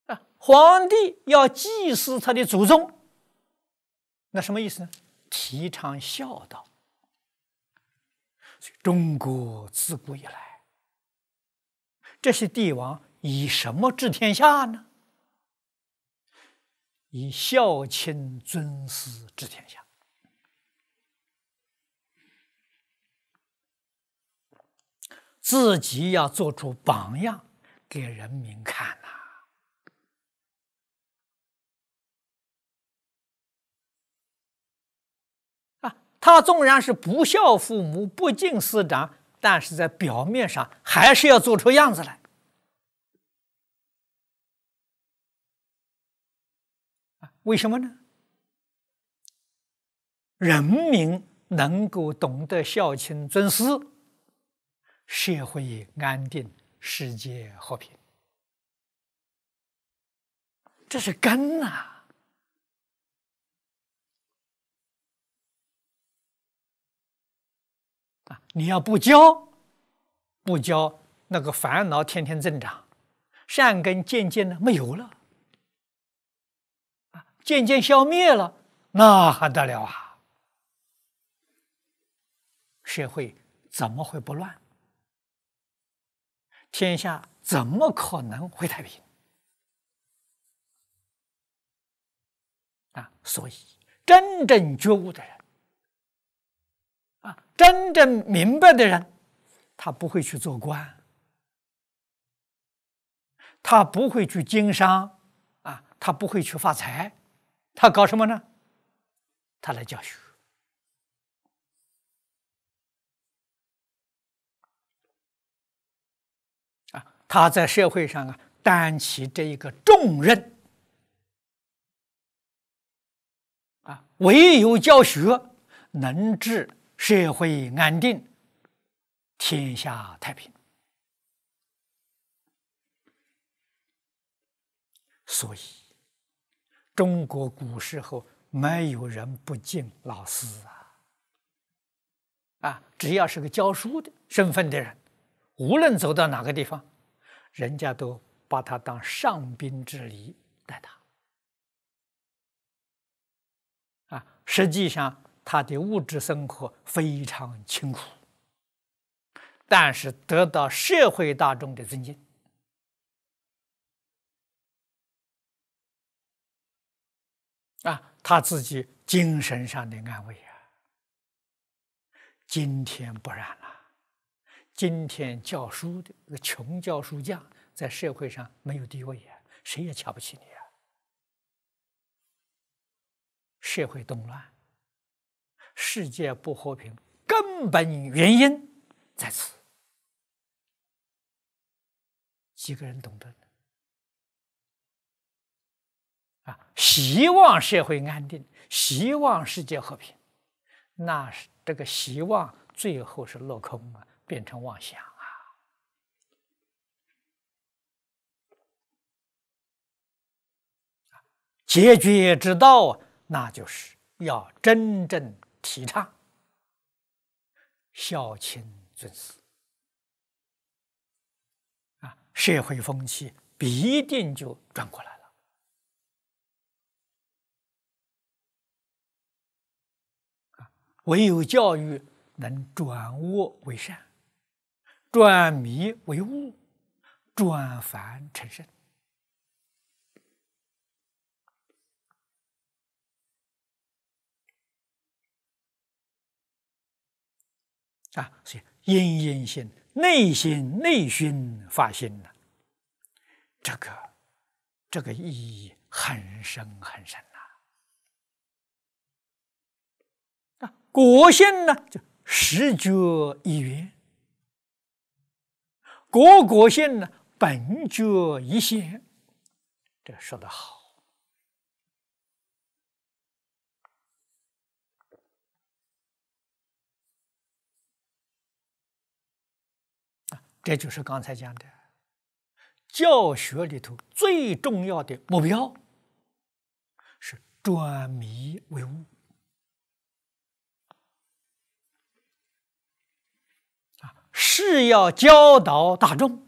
皇帝要祭祀他的祖宗，那什么意思呢？提倡孝道。中国自古以来，这些帝王以什么治天下呢？以孝亲尊师治天下。自己要做出榜样给人民看呐。他纵然是不孝父母、不敬师长，但是在表面上还是要做出样子来。为什么呢？人民能够懂得孝亲尊师，社会安定，世界和平，这是根啊！你要不教，那个烦恼天天增长，善根渐渐的没有了，渐渐消灭了，那还得了啊！社会怎么会不乱？天下怎么可能会太平？所以真正觉悟的人，真正明白的人，他不会去做官，他不会去经商，他不会去发财，他搞什么呢？他来教学。他在社会上担起这一个重任。唯有教学能治社会安定，天下太平。所以，中国古时候没有人不敬老师只要是个教书的身份的人，无论走到哪个地方，人家都把他当上宾之礼待他。实际上他的物质生活非常清苦，但是得到社会大众的尊敬。他自己精神上的安慰今天不然了，今天教书的穷教书匠在社会上没有地位谁也瞧不起你社会动乱，世界不和平，根本原因在此。几个人懂得希望社会安定，希望世界和平，那是这个希望最后是落空变成妄想解决之道那就是要真正提倡孝亲尊师社会风气必定就转过来了。唯有教育能转恶为善，转迷为悟，转凡成圣所以因因性、内心、内熏发心这个意义很深很深果性呢，就实觉一元；果性呢，本觉一现。这说得好。这就是刚才讲的教学里头最重要的目标，是转迷为悟是要教导大众